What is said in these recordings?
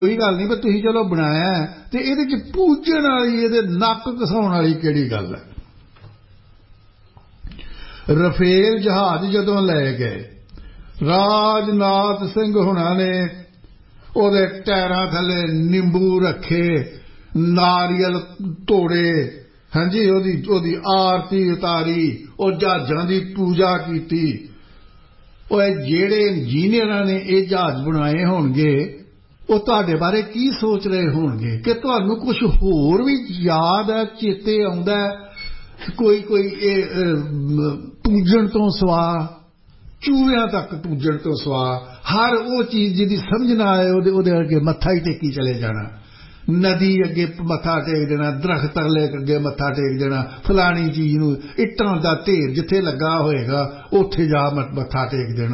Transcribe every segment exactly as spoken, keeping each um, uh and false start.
कोई गल नहीं, तुसीं चलो बनाया ते इहदे च पूजण वाली, इहदे नक घसाउण वाली किहड़ी गल है। रफेल जहाज जदों लै गए, राजनाथ सिंह हुणां ने ओहदे टैरां थल्ले निंबू रखे, नारियल तोड़े, हाँ जी, ओहदी ओहदी आरती उतारी, और जहाजां दी पूजा कीती। ओए जेड़े इंजीनियरां ने ये जहाज बनाए होणगे, वो तुहाडे बारे की सोच रहे होणगे कि तुहानूं कुछ होर भी याद है, चेते आउंदा है, कोई कोई पूजण तो सवा, चूहियां तक पूजण तो सवा, हर वो चीज जिहदी समझ ना आए उहदे अगे मत्था ही टेकी चले जाना। नदी अगे मत्था टेक देना, दरख्त अगले अगे मत्था टेक देना, फलानी चीज नूं इट्टां दा ढेर जिथे लगा होएगा उत्थे जा मत्था टेक देना।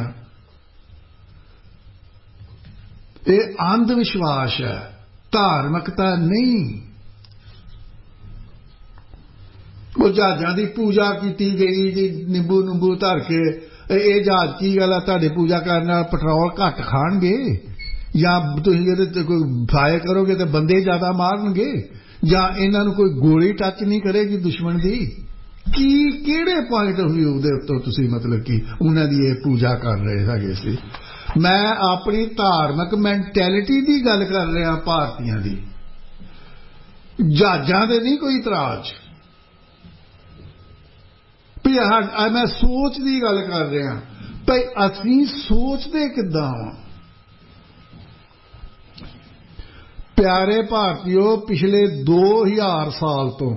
ये अंध विश्वास है, धार्मिकता नहीं। वो जहाजां दी पूजा की गई जी, निंबू नुंबू धर के, ये जहाज की गल है, तुहाडे पूजा करने नाल पेट्रोल घट खाणगे, या तुसीं इहदे ते कोई फायर करोगे तो बंदे ज्यादा मारनगे, या इन्हां नूं कोई गोली टच नहीं करेगी दुश्मन दी। की किहड़े पॉइंट ऑफ व्यू दे उत्तों तुसीं मतलब कि उन्हां दी ये पूजा कर रहे हैगे सी। मैं अपनी धार्मिक मैंटैलिटी की गल कर रहा, भारतीयों की, जहाजां दे नहीं कोई इतराज। मैं सोच की गल कर रहा भाई, असीं सोचते किदां वां। प्यारे भारतीयों, पिछले दो हजार साल तो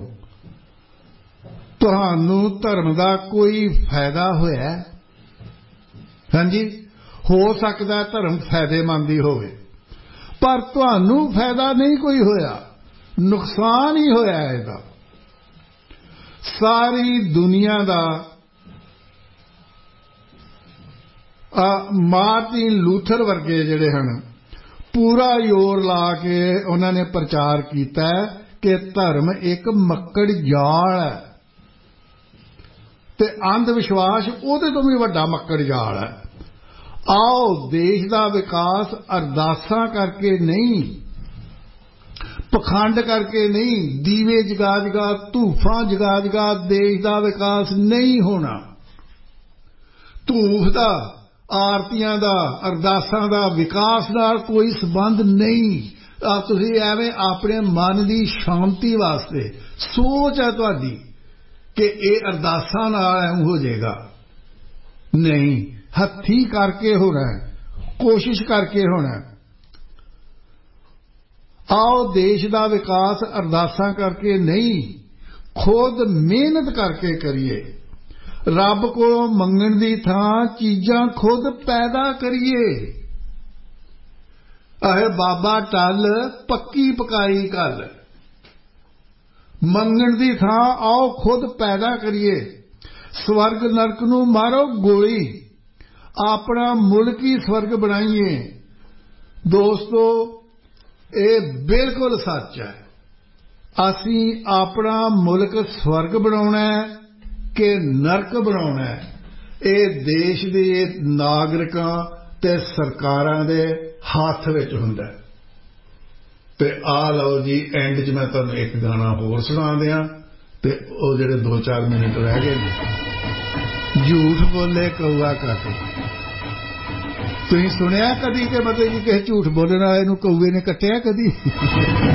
तुहानूं धर्म का कोई फायदा होया? हाँ जी, हो सकता है धर्म फायदेमंद ही होवे, पर तुहानूं फायदा नहीं कोई होया, नुकसान ही होया इहदा। सारी दुनिया का मार्टिन लूथर वर्गे जिहड़े हन, पूरा जोर ला के उन्होंने प्रचार किया कि धर्म एक मक्कड़ जाल है, ते अंध विश्वास उहदे तो भी वड्डा मक्कड़ जाल है। आओ देश का विकास अरदासां करके नहीं, पखंड करके नहीं, दीवे जगा जगा, धूफां जगा जगा देश का विकास नहीं होना। धूफ का, आरतियां दा, अरदासां दा विकास नाल कोई संबंध नहीं। तुसीं एवें अपने मन की शांति वास्ते सोच है तुहाडी कि ये अरदासां नाल ऐं हो जाएगा, नहीं, हथी करके होना है, कोशिश करके होना है। आओ देश का विकास अरदासां करके नहीं, खुद मेहनत करके करिए। रब को मंगण दी थां चीजां खुद पैदा करिए। अहे बाबा टल पक्की पकाई गल, मंगण दी थां आओ खुद पैदा करिए। स्वर्ग नरक नूं मारो गोली, अपना मुल्क ही स्वर्ग बनाइए। दोस्तों, ये बिल्कुल सच है। असीं अपना मुल्क स्वर्ग बनाउणा है कि नरक बनाउणा है, ये देश दे नागरिकां ते सरकारां दे हाथ विच हुंदा है। ते आ लो जी, एंड च मैं तुहानूं एक गाना होर सुणा दियां, ते ओ जिहड़े दो चार मिनट रह गए ने। झूठ बोले कौआ काटे। तुसीं सुनिया कदी कि मतलब कि किसी झूठ बोलण वाले नूं कौए ने कट्टिया कदी?